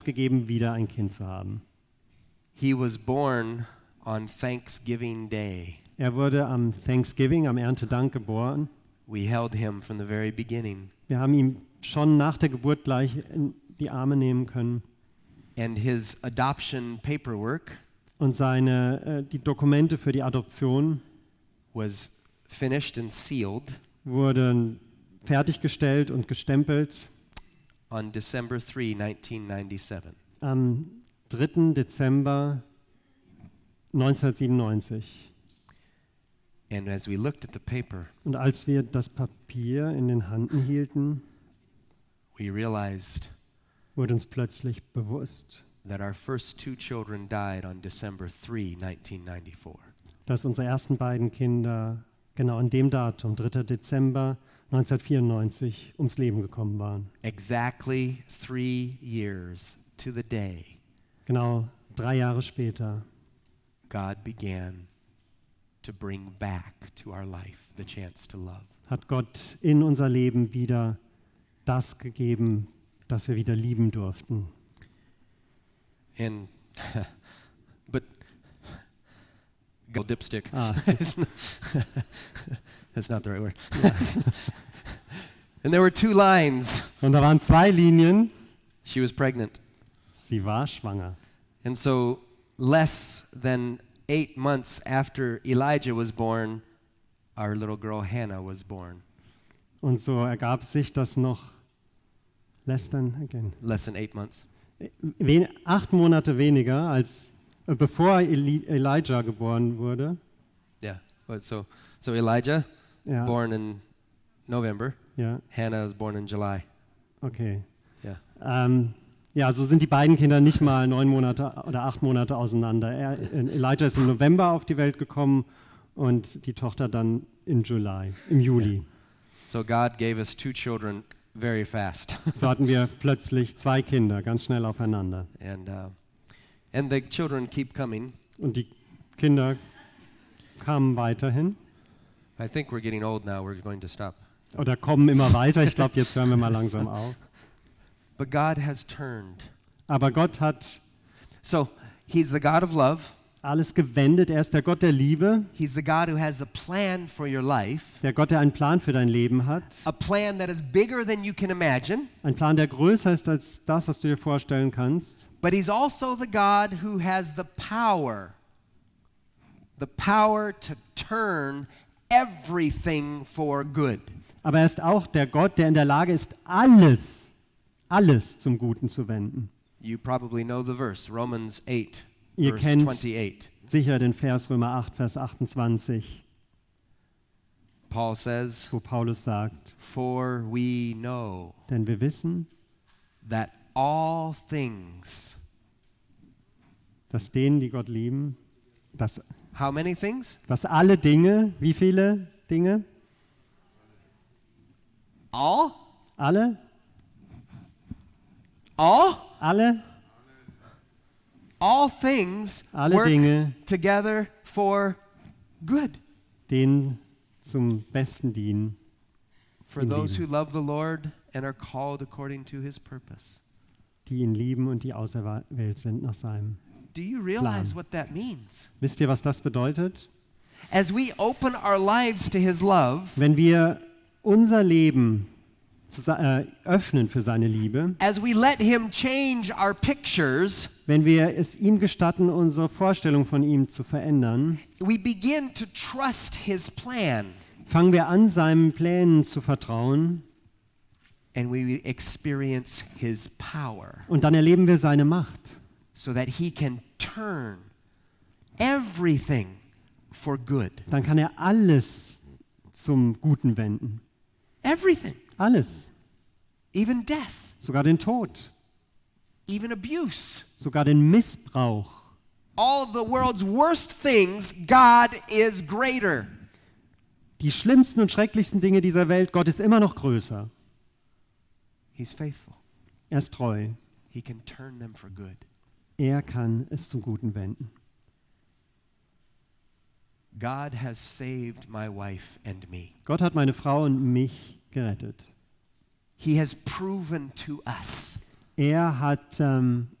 gegeben, wieder ein Kind zu haben. He was born on Thanksgiving Day. Er wurde am Thanksgiving, am Erntedank geboren. We held him from the very beginning. Wir haben ihn schon nach der Geburt gleich in die Arme nehmen können. And his adoption paperwork Und die Dokumente für die Adoption was finished and sealed wurden fertiggestellt und gestempelt on December 3, 1997. am 3. Dezember 1997. And as we looked at the paper, Und als wir das Papier in den Händen hielten, we realized wurde uns plötzlich bewusst, that our first two children died on December 3, 1994. dass unsere ersten beiden Kinder genau an dem Datum, 3. Dezember 1994, ums Leben gekommen waren. Exactly 3 years to the day, Genau 3 Jahre später God began to bring back to our life the chance to love. hat Gott in unser Leben wieder das gegeben, das wir wieder lieben durften. And but gold dipstick. Ah. That's not the right word. And there were 2 lines. Und da waren 2 Linien. She was pregnant. Sie war schwanger. And so less than 8 months after Elijah was born, our little girl Hannah was born. Und so ergab sich das noch less than 8 months. 8 Monate weniger als bevor Elijah geboren wurde. Yeah. So Elijah Ja, born in November. ja, Hannah was born in July. okay. Yeah. Ja, so sind die beiden Kinder nicht mal 9 Monate oder 8 Monate auseinander. Elijah ist im November auf die Welt gekommen und die Tochter dann im Juli. So God gave us 2 children very fast. So hatten wir plötzlich 2 Kinder, ganz schnell aufeinander. And the children keep coming. Und die Kinder kamen weiterhin I think we're getting old now. We're going to stop. oder kommen immer weiter. Ich glaube, jetzt hören wir mal langsam auf. But God has turned. Aber Gott hat So He's the God of love. alles gewendet. Er ist der Gott der Liebe, He's the God who has a plan for your life. der Gott, der einen Plan für dein Leben hat. A plan that is bigger than you can imagine. Ein Plan, der größer ist als das, was du dir vorstellen kannst. But He's also the God who has the power to turn everything for good. Aber er ist auch der Gott, der in der Lage ist, alles zum Guten zu wenden. You probably know the verse, Romans 8, Ihr verse kennt 28. sicher den Vers Römer 8, Vers 28, Paul says, wo Paulus sagt, for we know denn wir wissen, that all things, dass denen, die Gott lieben, how many things? dass alle Dinge, wie viele Dinge? All? Alle? All things Alle work Dinge, together for good. denen zum Besten dienen. For those who love the Lord and are called according to His purpose. Die ihn lieben und die auserwählt sind nach seinem. Do you realize what that means? Wisst ihr, was das bedeutet? As we open our lives to His love, Wenn wir unser Leben öffnen für seine Liebe, as we let Him change our pictures, wenn wir es ihm gestatten, unsere Vorstellung von ihm zu verändern, we begin to trust His plan. fangen wir an, seinen Plänen zu vertrauen And we experience His power und dann erleben wir seine Macht, so that He can turn everything for good. dann kann er alles zum Guten wenden. Everything. Alles. Even death. Sogar den Tod. Even abuse. Sogar den Missbrauch. All the world's worst things, God is greater. Die schlimmsten und schrecklichsten Dinge dieser Welt, Gott ist immer noch größer. He's faithful. Er ist treu. He can turn them for good. Er kann es zum Guten wenden. God has saved my wife and me. Gott hat meine Frau und mich gerettet. He has proven to us Er hat